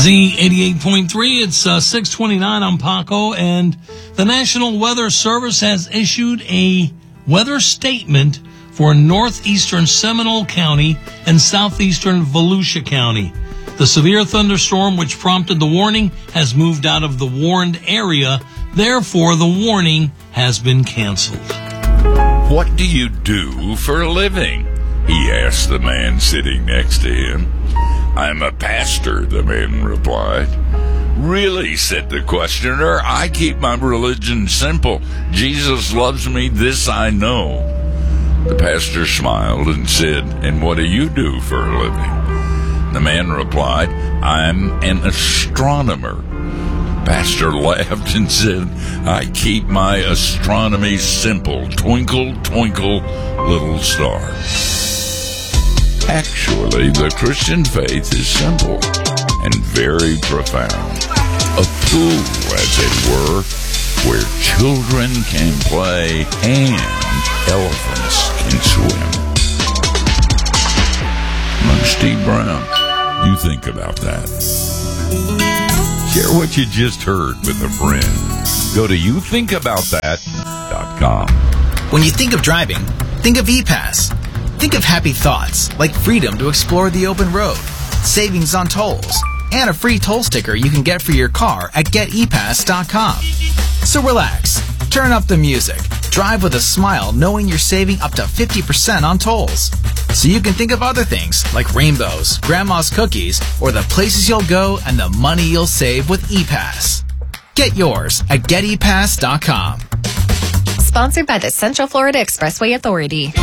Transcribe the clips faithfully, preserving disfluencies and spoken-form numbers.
Z eighty-eight point three, it's uh, six twenty-nine. I'm Paco, and the National Weather Service has issued a weather statement for northeastern Seminole County and southeastern Volusia County. The severe thunderstorm which prompted the warning has moved out of the warned area. Therefore, the warning has been canceled. What do you do for a living? He asked the man sitting next to him. I'm a pastor, the man replied. Really, said the questioner, I keep my religion simple. Jesus loves me, this I know. The pastor smiled and said, and what do you do for a living? The man replied, I'm an astronomer. The pastor laughed and said, I keep my astronomy simple. Twinkle, twinkle, little star. Actually, the Christian faith is simple and very profound. A pool, as it were, where children can play and elephants can swim. I'm Steve Brown. You think about that. Share what you just heard with a friend. Go to you think about that dot com. When you think of driving, think of E-Pass. Think of happy thoughts, like freedom to explore the open road, savings on tolls, and a free toll sticker you can get for your car at get e pass dot com. So relax, turn up the music, drive with a smile knowing you're saving up to fifty percent on tolls. So you can think of other things like rainbows, grandma's cookies, or the places you'll go and the money you'll save with E-Pass. Get yours at get e pass dot com. Sponsored by the Central Florida Expressway Authority.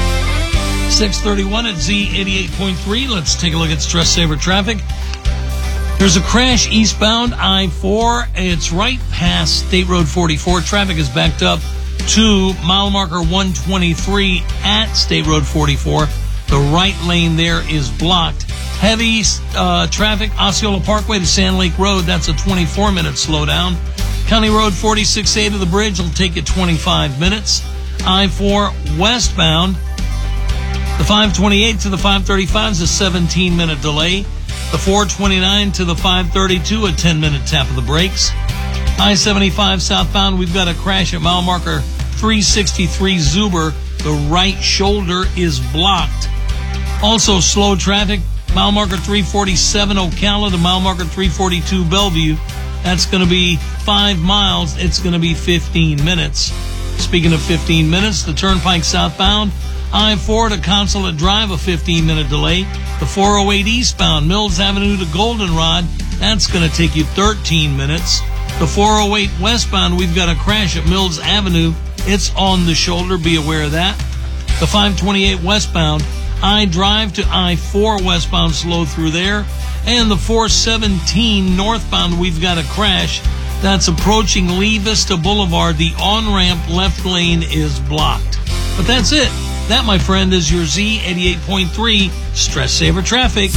six thirty-one at Z eighty-eight point three. Let's take a look at Stress Saver traffic. There's a crash eastbound I four. It's right past State Road forty-four. Traffic is backed up to mile marker one twenty-three at State Road forty-four. The right lane there is blocked. Heavy uh, traffic, Osceola Parkway to Sand Lake Road. That's a twenty-four minute slowdown. County Road forty-six A to the bridge will take you twenty-five minutes. I four westbound. The five twenty-eight to the five thirty-five is a seventeen minute delay. The four twenty-nine to the five thirty-two, a ten minute tap of the brakes. I seventy-five southbound, we've got a crash at mile marker three sixty-three Zuber. The right shoulder is blocked. Also slow traffic, mile marker three forty-seven Ocala to mile marker three forty-two Bellevue. That's going to be five miles. It's going to be fifteen minutes. Speaking of fifteen minutes, the turnpike southbound, I four to Consulate Drive, a fifteen minute delay. The four oh eight eastbound, Mills Avenue to Goldenrod, that's going to take you thirteen minutes. The four oh eight westbound, we've got a crash at Mills Avenue. It's on the shoulder, be aware of that. The five twenty-eight westbound, I Drive to I four westbound, slow through there. And the four seventeen northbound, we've got a crash. That's approaching Lee Vista Boulevard. The on-ramp left lane is blocked. But that's it. That, my friend, is your Z eighty-eight point three Stress Saver Traffic.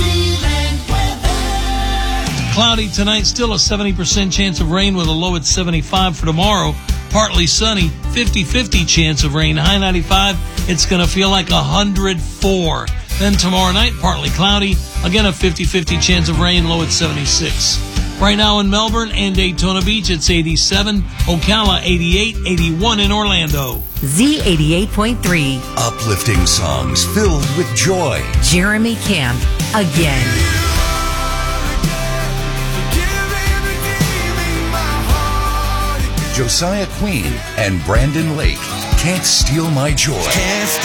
Cloudy tonight, still a seventy percent chance of rain with a low at seventy-five for tomorrow. Partly sunny, fifty-fifty chance of rain, high ninety-five. It's going to feel like one hundred four. Then tomorrow night, partly cloudy, again a fifty-fifty chance of rain, low at seventy-six. Right now in Melbourne and Daytona Beach, it's eighty-seven. Ocala, eighty-eight. eighty-one in Orlando. Z eighty-eight point three. Uplifting songs filled with joy. Jeremy Camp, again. Josiah Queen and Brandon Lake, Can't Steal My Joy. Can't